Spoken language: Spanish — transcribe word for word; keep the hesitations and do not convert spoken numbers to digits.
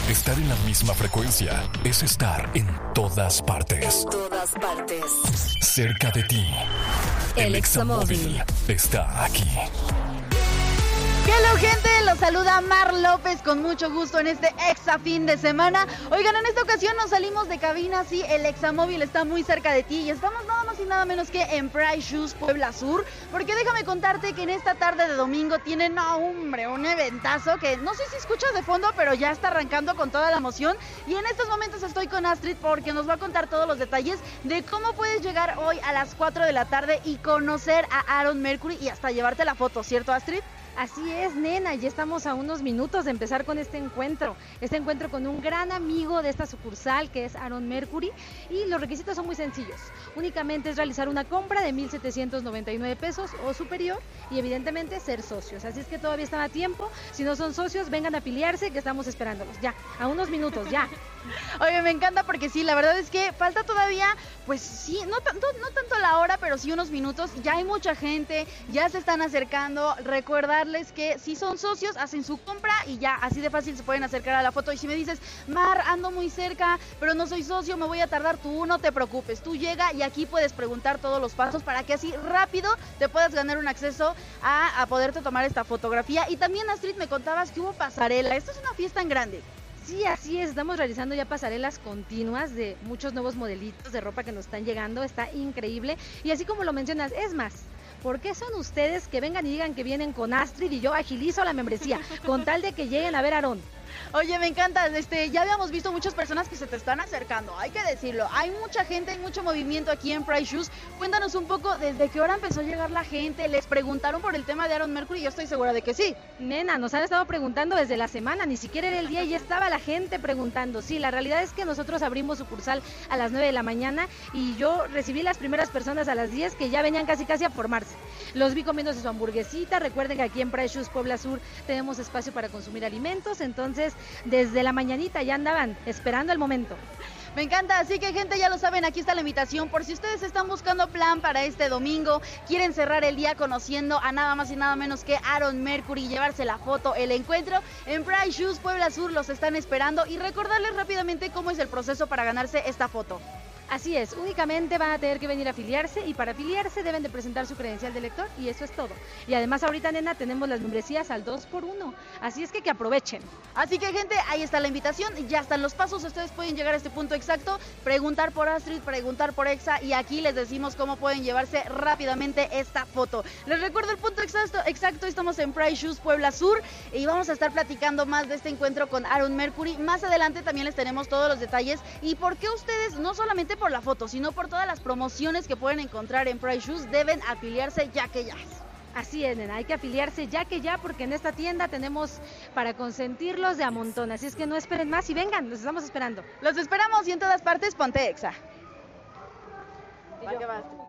Estar en la misma frecuencia es estar en todas partes. En todas partes. Cerca de ti. El El Examóvil Examóvil está aquí. Hello, gente, los saluda Mar López con mucho gusto en este Exa fin de semana. Oigan, en esta ocasión nos salimos de cabina, sí, el Examóvil está muy cerca de ti y estamos nada más y nada menos que en Price Shoes Puebla Sur, porque déjame contarte que en esta tarde de domingo tienen, no, hombre, un eventazo que no sé si escuchas de fondo, pero ya está arrancando con toda la emoción. Y en estos momentos estoy con Astrid porque nos va a contar todos los detalles de cómo puedes llegar hoy a las cuatro de la tarde y conocer a Aaron Mercury y hasta llevarte la foto, ¿cierto, Astrid? Así es, nena, ya estamos a unos minutos de empezar con este encuentro, este encuentro con un gran amigo de esta sucursal que es Aaron Mercury, y los requisitos son muy sencillos, únicamente es realizar una compra de mil setecientos noventa y nueve pesos o superior y evidentemente ser socios, así es que todavía están a tiempo, si no son socios vengan a afiliarse que estamos esperándolos, ya, a unos minutos, ya. Oye, me encanta porque sí, la verdad es que falta todavía, pues sí, no tanto, no tanto la hora, pero sí unos minutos, ya hay mucha gente, ya se están acercando, recordarles que si son socios, hacen su compra y ya, así de fácil se pueden acercar a la foto. Y si me dices, Mar, ando muy cerca, pero no soy socio, me voy a tardar, tú no te preocupes, tú llega y aquí puedes preguntar todos los pasos para que así rápido te puedas ganar un acceso a, a poderte tomar esta fotografía. Y también, Astrid, me contabas que hubo pasarela, esto es una fiesta en grande. Sí, así es, estamos realizando ya pasarelas continuas de muchos nuevos modelitos de ropa que nos están llegando, está increíble, y así como lo mencionas, es más, ¿por qué son ustedes que vengan y digan que vienen con Astrid y yo agilizo la membresía, con tal de que lleguen a ver a Aarón? Oye, me encanta, este, ya habíamos visto muchas personas que se te están acercando, hay que decirlo, hay mucha gente, hay mucho movimiento aquí en Price Shoes. Cuéntanos un poco, ¿desde qué hora empezó a llegar la gente? ¿Les preguntaron por el tema de Aaron Mercury? Yo estoy segura de que sí. Nena, nos han estado preguntando desde la semana, ni siquiera era el día y ya estaba la gente preguntando. Sí, la realidad es que nosotros abrimos sucursal a las nueve de la mañana y yo recibí las primeras personas a las diez que ya venían casi casi a formarse. Los vi comiéndose su hamburguesita, recuerden que aquí en Price Shoes Puebla Sur tenemos espacio para consumir alimentos, entonces desde la mañanita ya andaban esperando el momento. Me encanta, así que gente, ya lo saben, aquí está la invitación por si ustedes están buscando plan para este domingo, quieren cerrar el día conociendo a nada más y nada menos que Aaron Mercury, llevarse la foto, el encuentro en Price Shoes Puebla Sur, los están esperando y recordarles rápidamente cómo es el proceso para ganarse esta foto. Así es, únicamente van a tener que venir a afiliarse y para afiliarse deben de presentar su credencial de lector y eso es todo. Y además ahorita, nena, tenemos las membresías al dos por uno, así es que que aprovechen. Así que gente, ahí está la invitación, ya están los pasos, ustedes pueden llegar a este punto exacto, preguntar por Astrid, preguntar por Exa y aquí les decimos cómo pueden llevarse rápidamente esta foto. Les recuerdo el punto exacto, exacto estamos en Price Shoes Puebla Sur y vamos a estar platicando más de este encuentro con Aaron Mercury. Más adelante también les tenemos todos los detalles y por qué ustedes no solamente por la foto, sino por todas las promociones que pueden encontrar en Price Shoes, deben afiliarse ya que ya. Así es, nena, hay que afiliarse ya que ya, porque en esta tienda tenemos para consentirlos de a montón, así es que no esperen más y vengan, los estamos esperando. Los esperamos y en todas partes ponte Exa. ¿Y yo? ¿Qué vas?